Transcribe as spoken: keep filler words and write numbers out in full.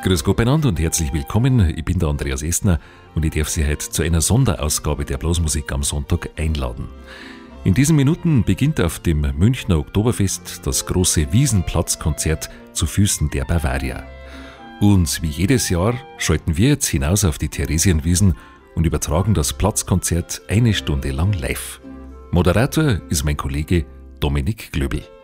Grüß Gott beieinander und herzlich willkommen. Ich bin der Andreas Estner und ich darf Sie heute zu einer Sonderausgabe der Blasmusik am Sonntag einladen. In diesen Minuten beginnt auf dem Münchner Oktoberfest das große Wiesenplatzkonzert zu Füßen der Bavaria. Und wie jedes Jahr schalten wir jetzt hinaus auf die Theresienwiesen und übertragen das Platzkonzert eine Stunde lang live. Moderator ist mein Kollege Dominik Glöbel.